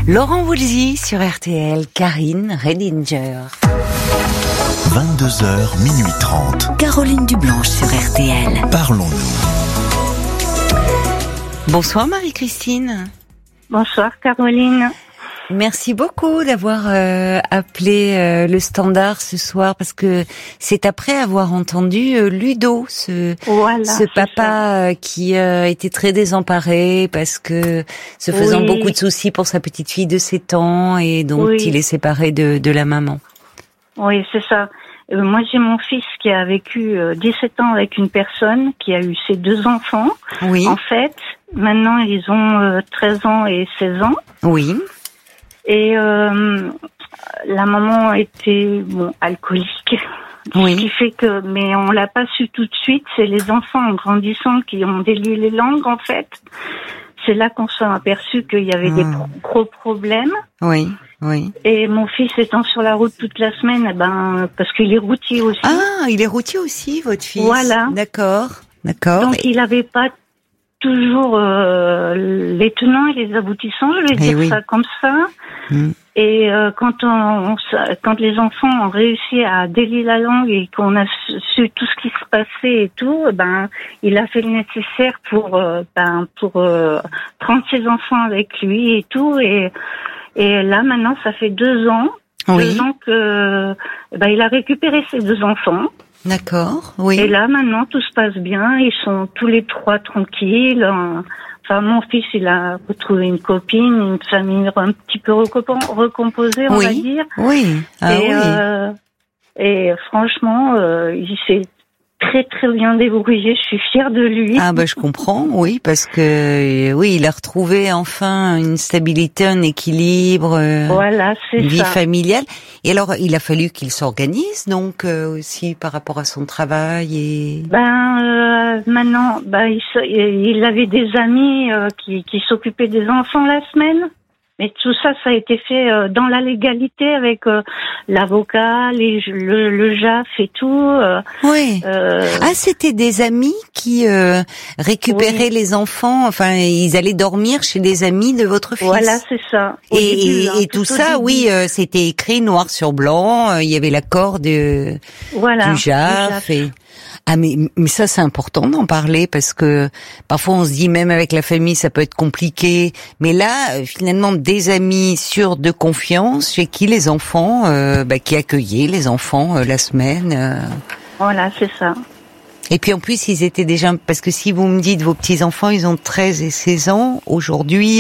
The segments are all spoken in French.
Laurent Woolsey sur RTL, Karine Redinger. 22h, minuit 30. Caroline Dublanche sur RTL. Parlons-nous. Bonsoir Marie-Christine. Bonsoir Caroline. Merci beaucoup d'avoir appelé le standard ce soir, parce que c'est après avoir entendu Ludo, ce papa qui était très désemparé parce que se faisant beaucoup de soucis pour sa petite fille de 7 ans et dont il est séparé de la maman. Oui, c'est ça. Moi, j'ai mon fils qui a vécu 17 ans avec une personne qui a eu ses 2 enfants. Oui. En fait, maintenant, ils ont 13 ans et 16 ans. Oui. Et la maman était alcoolique. Oui. Ce qui fait que, mais on l'a pas su tout de suite. C'est les enfants en grandissant qui ont délié les langues, en fait. C'est là qu'on s'est aperçu qu'il y avait des gros problèmes. Oui, oui. Et mon fils étant sur la route toute la semaine, parce qu'il est routier aussi. Ah, il est routier aussi, votre fils. Voilà. D'accord. Donc il n'avait pas toujours les tenants et les aboutissants, je vais dire ça comme ça. Et quand les enfants ont réussi à délier la langue et qu'on a su tout ce qui se passait et tout, il a fait le nécessaire pour prendre ses enfants avec lui et tout. Et là maintenant, ça fait 2 ans. Oui. 2 ans que il a récupéré ses 2 enfants. D'accord, oui. Et là, maintenant, tout se passe bien. Ils sont tous les 3 tranquilles. Enfin, mon fils, il a retrouvé une copine, une famille un petit peu recomposée, on va dire. Oui. Et franchement, il s'est très très bien débrouillé. Je suis fière de lui. Ah je comprends, oui, parce que il a retrouvé enfin une stabilité, un équilibre, voilà, c'est une vie ça. familiale. Et alors, il a fallu qu'il s'organise donc aussi par rapport à son travail et. Maintenant, il avait des amis qui s'occupaient des enfants la semaine. Mais tout ça, ça a été fait dans la légalité avec l'avocat, le JAF et tout. Oui. C'était des amis qui récupéraient les enfants. Enfin, ils allaient dormir chez des amis de votre fils. Voilà, c'est ça. Et tout ça, c'était écrit noir sur blanc. Il y avait l'accord du JAF. Mais ça, c'est important d'en parler, parce que parfois on se dit, même avec la famille, ça peut être compliqué. Mais là, finalement, des amis sûrs de confiance, chez qui les enfants, qui accueillaient les enfants la semaine. Voilà, c'est ça. Et puis en plus, ils étaient déjà, parce que si vous me dites vos petits-enfants, ils ont 13 et 16 ans, aujourd'hui,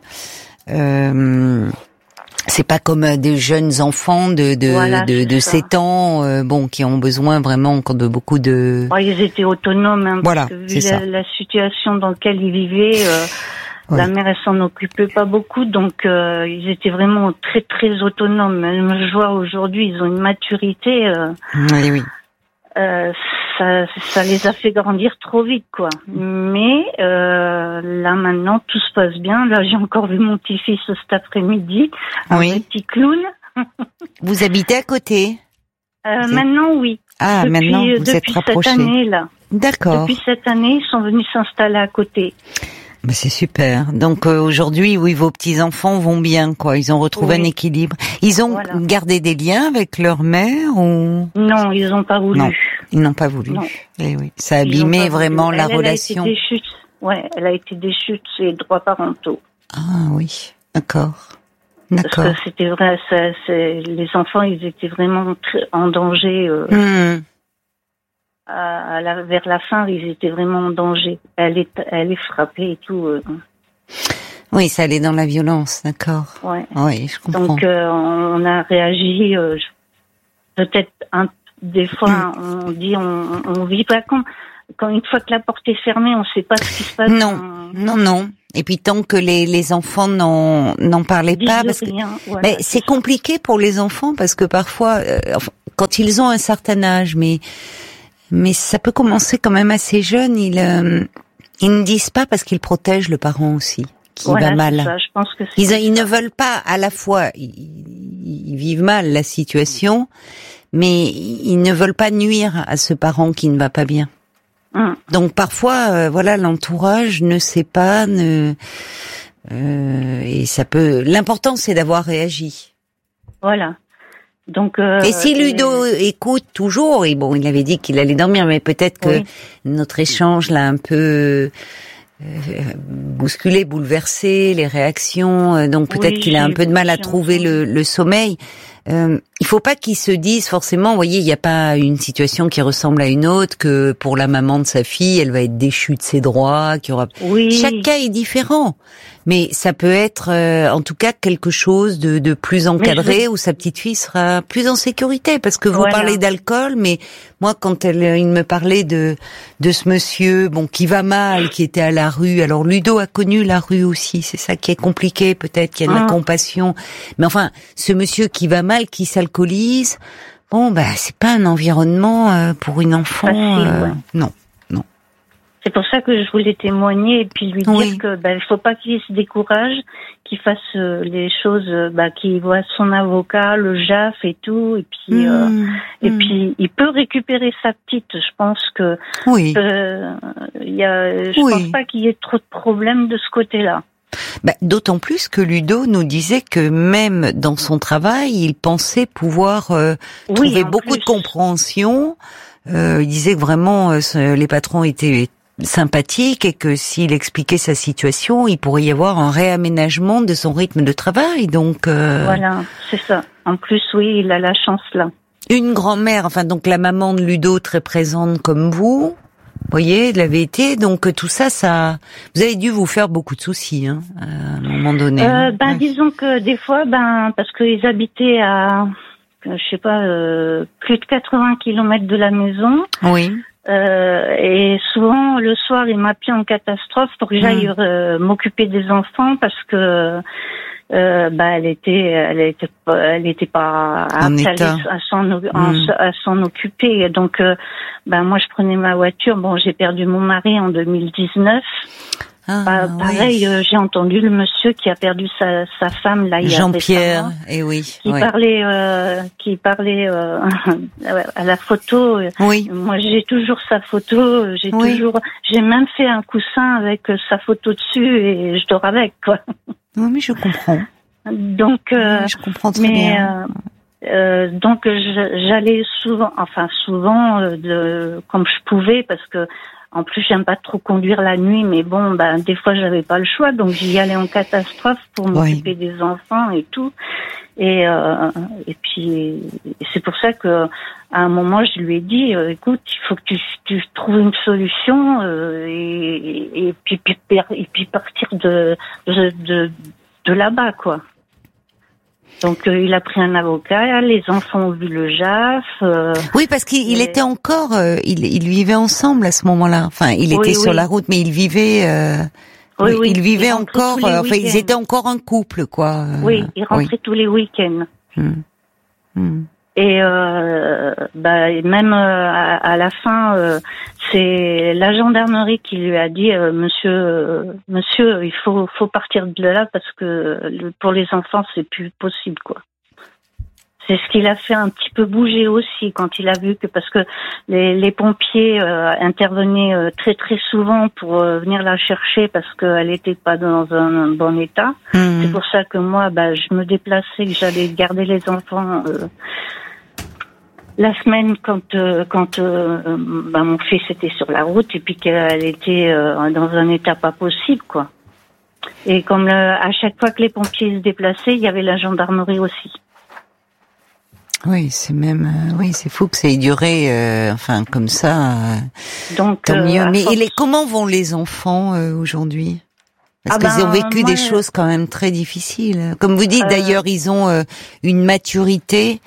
c'est pas comme des jeunes enfants de 7 ans, qui ont besoin vraiment encore de beaucoup de. Ils étaient autonomes, parce que vu la situation dans laquelle ils vivaient, la mère elle s'en occupait pas beaucoup, donc ils étaient vraiment très très autonomes. Je vois aujourd'hui, ils ont une maturité. Oui. Ça les a fait grandir trop vite, quoi. Mais là maintenant tout se passe bien. Là j'ai encore vu mon petit-fils cet après-midi, un petit clown. Vous habitez à côté? Maintenant oui. Maintenant vous êtes rapprochés. Depuis cette année là. D'accord. Depuis cette année ils sont venus s'installer à côté. C'est super. Donc aujourd'hui, vos petits-enfants vont bien, quoi. Ils ont retrouvé un équilibre. Ils ont gardé des liens avec leur mère ou? Non, ils n'ont pas voulu. Non, ils n'ont pas voulu. Non. Et ça a abîmé vraiment la relation. Elle a été déchue de ses droits parentaux. Ah oui, d'accord. Parce que c'était vrai, les enfants, ils étaient vraiment en danger. Vers la fin, ils étaient vraiment en danger. Elle est frappée et tout. Oui, ça allait dans la violence, d'accord. Ouais. Oui, je comprends. Donc on a réagi. Peut-être des fois, on dit on vit pas quand une fois que la porte est fermée, on sait pas ce qui se passe. Non. Et puis tant que les enfants n'en parlaient pas, parce que c'est compliqué pour les enfants, parce que parfois, quand ils ont un certain âge, mais ça peut commencer quand même assez jeune. Ils ne disent pas parce qu'ils protègent le parent aussi, qui va mal. Ça, je pense que ils ne veulent pas, à la fois, ils vivent mal la situation, mais ils ne veulent pas nuire à ce parent qui ne va pas bien. Donc parfois, l'entourage ne sait pas, Et ça peut. L'important, c'est d'avoir réagi. Voilà. Donc. Et si Ludo écoute toujours, et bon, il avait dit qu'il allait dormir, mais peut-être que notre échange l'a un peu bousculé, bouleversé, les réactions. Donc peut-être qu'il a un peu de mal à trouver le sommeil. Il faut pas qu'il se dise forcément, vous voyez, il n'y a pas une situation qui ressemble à une autre, que pour la maman de sa fille, elle va être déchue de ses droits, qu'il y aura. Chaque cas est différent. Mais ça peut être, en tout cas, quelque chose de plus encadré, où sa petite fille sera plus en sécurité. Parce que vous parlez d'alcool, mais moi, quand il me parlait de ce monsieur, bon, qui va mal, qui était à la rue. Alors, Ludo a connu la rue aussi. C'est ça qui est compliqué, peut-être, qu'il y a de la compassion. Mais enfin, ce monsieur qui va mal, qui s'alcoolise, bon, bah, c'est pas un environnement pour une enfant. Facile, non. C'est pour ça que je voulais témoigner et puis lui dire que il faut pas qu'il se décourage, qu'il fasse les choses, qu'il voit son avocat, le JAF et tout, et puis et puis il peut récupérer sa petite. Je pense que je pense pas qu'il y ait trop de problèmes de ce côté-là. D'autant plus que Ludo nous disait que même dans son travail, il pensait pouvoir trouver beaucoup de compréhension. Il disait que vraiment les patrons étaient sympathique et que s'il expliquait sa situation, il pourrait y avoir un réaménagement de son rythme de travail. Donc voilà, c'est ça. En plus, oui, il a la chance là. Une grand-mère, enfin donc la maman de Ludo très présente comme vous, voyez, l'avait été. Donc tout ça, vous avez dû vous faire beaucoup de soucis, à un moment donné. Disons que des fois, parce qu'ils habitaient à, je sais pas, plus de 80 kilomètres de la maison. Oui. Et souvent le soir il m'appelait en catastrophe pour que j'aille m'occuper des enfants parce que elle était pas apte à s'en occuper. Donc moi je prenais ma voiture. Bon, j'ai perdu mon mari en 2019. Pareil, j'ai entendu le monsieur qui a perdu sa femme là hier. Jean-Pierre, qui parlait à la photo. Moi, j'ai toujours sa photo. J'ai même fait un coussin avec sa photo dessus et je dors avec, quoi. Oui, mais je comprends. Donc, je comprends très bien. Donc, j'allais souvent, comme je pouvais, parce que en plus, j'aime pas trop conduire la nuit, mais bon, des fois, j'avais pas le choix, donc j'y allais en catastrophe pour m'occuper des enfants et tout. Et puis, c'est pour ça que, à un moment, je lui ai dit, écoute, il faut que tu trouves une solution, et puis partir de là-bas, quoi. Donc il a pris un avocat, les enfants ont vu le JAF. Oui, parce qu'il était encore, il vivait ensemble à ce moment-là. Enfin, il était sur la route, mais il vivait. Il vivait encore. Ils étaient encore un couple, quoi. Oui, ils rentraient tous les week-ends. Et même à la fin, c'est la gendarmerie qui lui a dit monsieur, il faut partir de là parce que pour les enfants c'est plus possible, quoi. C'est ce qui l'a fait un petit peu bouger aussi quand il a vu que, parce que les pompiers intervenaient très très souvent pour venir la chercher parce qu'elle était pas dans un bon état. C'est pour ça que moi je me déplaçais, que j'allais garder les enfants la semaine quand mon fils était sur la route et puis qu'elle était dans un état pas possible, quoi. Et comme à chaque fois que les pompiers se déplaçaient, il y avait la gendarmerie aussi. Oui, c'est même c'est fou que ça ait duré comme ça. Donc tant mieux. Mais comment vont les enfants aujourd'hui? Parce qu'ils ont vécu des choses quand même très difficiles. Comme vous dites d'ailleurs, ils ont une maturité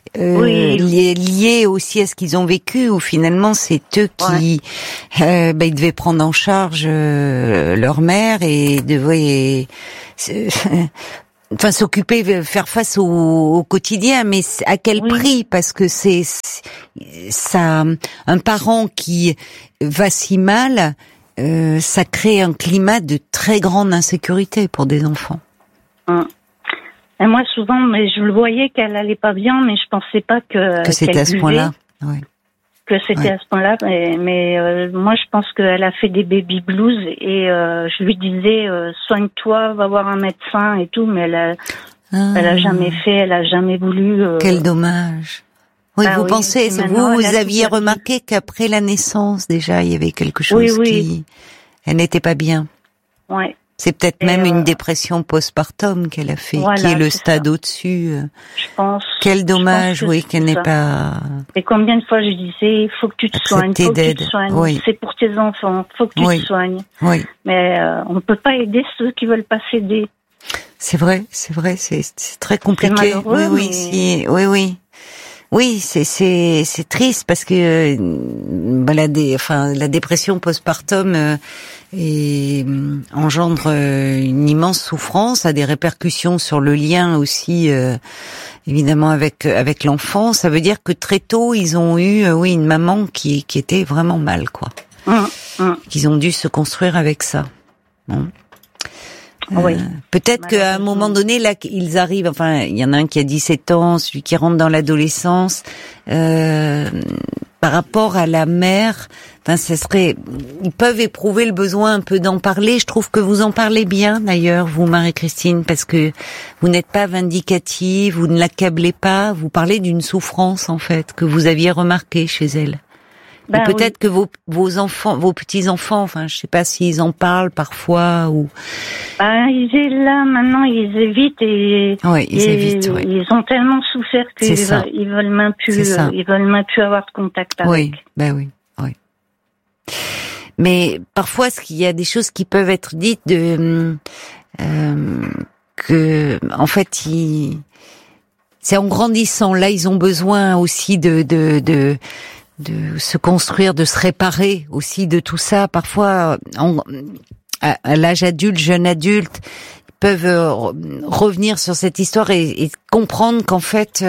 lié aussi à ce qu'ils ont vécu, où finalement c'est eux qui ils devaient prendre en charge leur mère et devaient s'occuper, faire face au quotidien, mais à quel prix? Parce que c'est ça, un parent qui va si mal, ça crée un climat de très grande insécurité pour des enfants. Et moi, souvent, mais je le voyais qu'elle allait pas bien, mais je pensais pas que c'était à ce point-là. Oui. que c'était à ce point-là, mais moi je pense qu'elle a fait des baby blues et je lui disais soigne-toi, va voir un médecin et tout, mais elle a jamais fait, elle a jamais voulu. Quel dommage. Oui, vous pensez, vous aviez remarqué qu'après la naissance déjà il y avait quelque chose qui, elle n'était pas bien. Ouais. C'est peut-être même une dépression postpartum qu'elle a fait, qui est le stade au-dessus. Je pense. Quel dommage, qu'elle n'ait pas. Et combien de fois je disais, il faut que tu te soignes, faut que tu te soignes. Oui. C'est pour tes enfants, faut que tu te soignes. Oui. Mais on ne peut pas aider ceux qui veulent pas s'aider. C'est vrai, c'est très compliqué. C'est malheureux, Oui, c'est triste parce que la dépression postpartum engendre une immense souffrance, a des répercussions sur le lien aussi évidemment avec l'enfant. Ça veut dire que très tôt ils ont eu une maman qui était vraiment mal, quoi. Qu'ils ont dû se construire avec ça. Bon. Peut-être qu'à un moment donné, là, ils arrivent, il y en a un qui a 17 ans, celui qui rentre dans l'adolescence, par rapport à la mère, ils peuvent éprouver le besoin un peu d'en parler. Je trouve que vous en parlez bien, d'ailleurs, vous, Marie-Christine, parce que vous n'êtes pas vindicative, vous ne l'accablez pas, vous parlez d'une souffrance, en fait, que vous aviez remarquée chez elle. Et peut-être que vos enfants, vos petits-enfants, je sais pas s'ils en parlent parfois ou. Maintenant, ils évitent et. Oui, ils évitent, Ils ont tellement souffert qu'ils veulent même plus avoir de contact avec. Oui. Mais parfois, il y a des choses qui peuvent être dites que, en fait, c'est en grandissant. Là, ils ont besoin aussi de se construire, de se réparer aussi de tout ça. Parfois, à l'âge adulte, jeune adulte, ils peuvent revenir sur cette histoire et comprendre qu'en fait,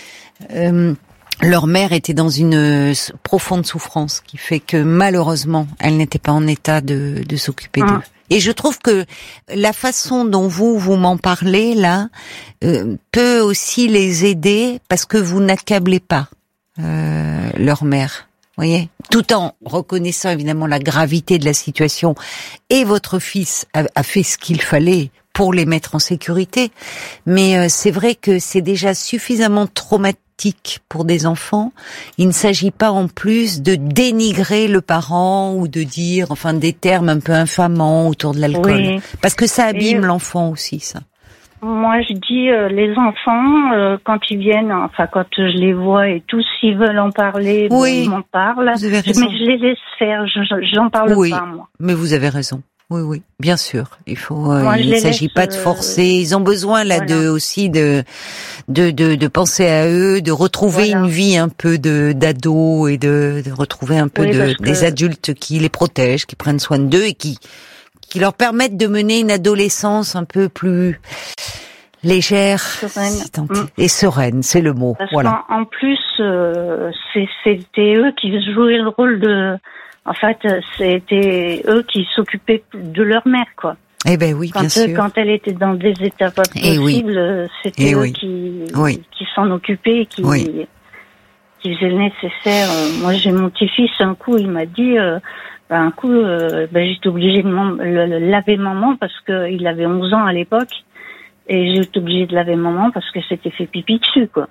leur mère était dans une profonde souffrance, qui fait que malheureusement, elle n'était pas en état de s'occuper d'eux. Et je trouve que la façon dont vous m'en parlez là peut aussi les aider parce que vous n'accablez pas leur mère, voyez, tout en reconnaissant évidemment la gravité de la situation. Et votre fils a fait ce qu'il fallait pour les mettre en sécurité, mais c'est vrai que c'est déjà suffisamment traumatique pour des enfants. Il ne s'agit pas en plus de dénigrer le parent ou de dire des termes un peu infamants autour de l'alcool, parce que ça abîme l'enfant aussi, ça. Moi, je dis, les enfants, quand ils viennent, quand je les vois et tout, s'ils veulent en parler, ils m'en parlent. Mais je les laisse faire, j'en parle pas, moi. Mais vous avez raison. Oui, bien sûr. Il faut, il ne s'agit pas de forcer. Ils ont besoin, aussi de penser à eux, de retrouver une vie un peu d'ado et de retrouver un peu des adultes qui les protègent, qui prennent soin d'eux et qui leur permettent de mener une adolescence un peu plus légère et sereine, c'est le mot. Parce qu'en plus, c'était eux qui jouaient le rôle de. En fait, c'était eux qui s'occupaient de leur mère, quoi. Eh ben oui, bien sûr. Quand elle était dans des états pas possibles, c'était eux qui s'en occupaient, qui faisaient le nécessaire. Moi, j'ai mon petit-fils, un coup, il m'a dit. J'étais obligée de le laver maman parce que il avait 11 ans à l'époque et j'ai été obligée de laver maman parce que s'était fait pipi dessus, quoi.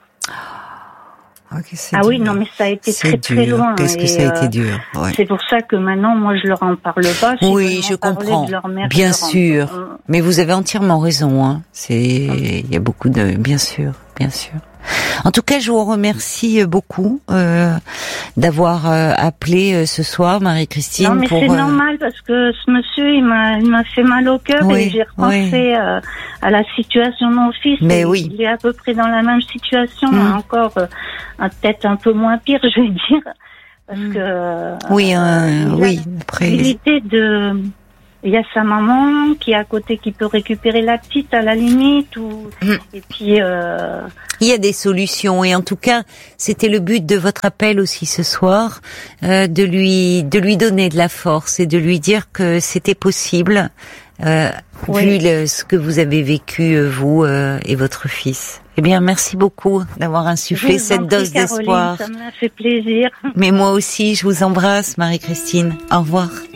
Dur. Non, mais ça a été très très loin. Qu'est-ce que ça a été dur. C'est pour ça que maintenant, moi, je leur en parle pas. Oui, je comprends. Bien sûr. Mais vous avez entièrement raison, il y a beaucoup bien sûr. En tout cas, je vous remercie beaucoup d'avoir appelé ce soir, Marie-Christine. Non, mais c'est normal parce que ce monsieur, il m'a fait mal au cœur et j'ai repensé à la situation de mon fils. Mais il est à peu près dans la même situation, encore peut-être un peu moins pire, je vais dire, parce que après. Il était il y a sa maman qui est à côté, qui peut récupérer la petite à la limite, et puis. Il y a des solutions, et en tout cas, c'était le but de votre appel aussi ce soir, de lui donner de la force et de lui dire que c'était possible, vu ce que vous avez vécu vous et votre fils. Eh bien, merci beaucoup d'avoir insufflé cette dose d'espoir. Ça m'a fait plaisir. Mais moi aussi, je vous embrasse, Marie-Christine. Au revoir.